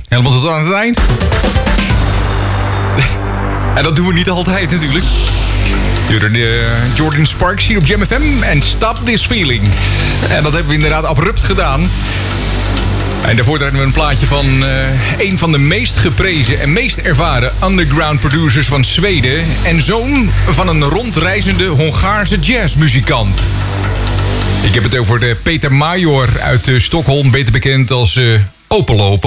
Helemaal tot aan het eind. En dat doen we niet altijd natuurlijk. Jordan Sparks hier op Jam FM en Stop This Feeling. En dat hebben we inderdaad abrupt gedaan. En daarvoor draaien we een plaatje van een van de meest geprezen en meest ervaren underground producers van Zweden. En zoon van een rondreizende Hongaarse jazzmuzikant. Ik heb het over de Peter Major uit Stockholm, beter bekend als Opel.